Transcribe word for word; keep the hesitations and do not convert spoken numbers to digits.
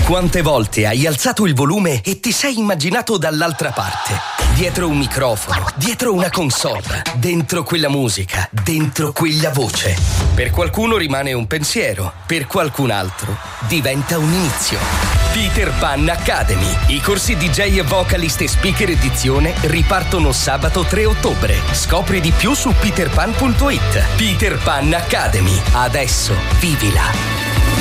Quante volte hai alzato il volume e ti sei immaginato dall'altra parte? Dietro un microfono, dietro una console, dentro quella musica, dentro quella voce. Per qualcuno rimane un pensiero, per qualcun altro diventa un inizio. Peter Pan Academy. I corsi D J e vocalist e speaker edizione ripartono sabato tre ottobre. Scopri di più su peter pan punto it. Peter Pan Academy. Adesso vivila.